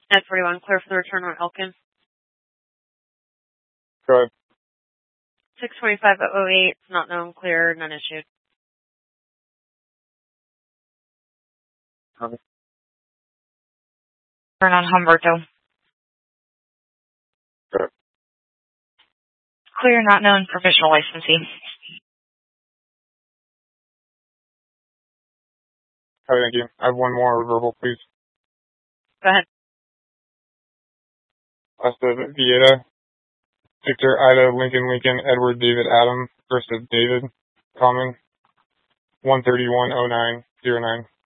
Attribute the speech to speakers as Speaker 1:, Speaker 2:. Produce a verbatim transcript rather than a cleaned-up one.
Speaker 1: At forty-one, clear for the return on Elkin.
Speaker 2: Go ahead.
Speaker 1: six twenty-five oh eight, not known, clear, none issued.
Speaker 2: Okay.
Speaker 3: Turn on Humberto.
Speaker 2: Go ahead.
Speaker 3: Clear, not known, provisional licensee.
Speaker 2: Okay, thank you. I have one more verbal, please.
Speaker 1: Go ahead.
Speaker 2: Asta Vieta, Victor Ida Lincoln Lincoln Edward David Adam versus David Common, one thirty-one oh nine oh nine.